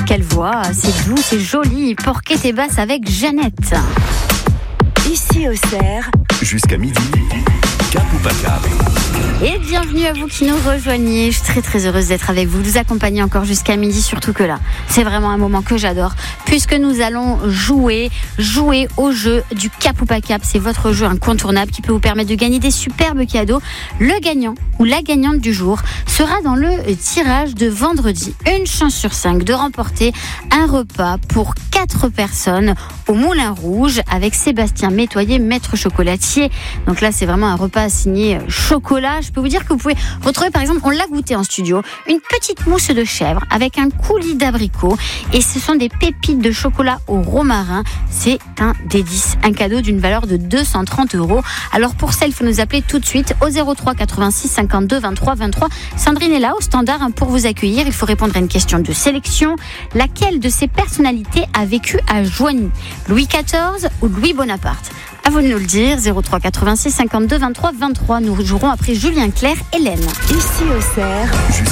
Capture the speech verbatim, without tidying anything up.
quelle voix, c'est doux, c'est joli. Porquette et basse avec Jeannette. Ici au Cerf, jusqu'à midi, Cap ou pas Cap. Et bienvenue à vous qui nous rejoignez. Je suis très très heureuse d'être avec vous, de vous accompagner encore jusqu'à midi, surtout que là, c'est vraiment un moment que j'adore, puisque nous allons jouer, jouer au jeu du Cap ou pas Cap. C'est votre jeu incontournable qui peut vous permettre de gagner des superbes cadeaux. Le gagnant ou la gagnante du jour sera dans le tirage de vendredi. Une chance sur cinq de remporter un repas pour quatre personnes au Moulin Rouge avec Sébastien Métoyer, maître chocolatier. Donc là, c'est vraiment un repas signé chocolat. Je peux vous dire que vous pouvez retrouver, par exemple, on l'a goûté en studio, une petite mousse de chèvre avec un coulis d'abricot. Et ce sont des pépites de chocolat au romarin. C'est un délice, un cadeau d'une valeur de deux cent trente euros. Alors pour ça, il faut nous appeler tout de suite au zéro trois quatre-vingt-six cinquante-deux vingt-trois vingt-trois. Sandrine est là au standard pour vous accueillir. Il faut répondre à une question de sélection. Laquelle de ces personnalités a vécu à Joigny ? Louis quatorze ou Louis Bonaparte ? À vous de nous le dire, zéro trois quatre-vingt-six cinquante-deux vingt-trois vingt-trois. Nous jouerons après Julien Clerc, Hélène. ici au Cerf.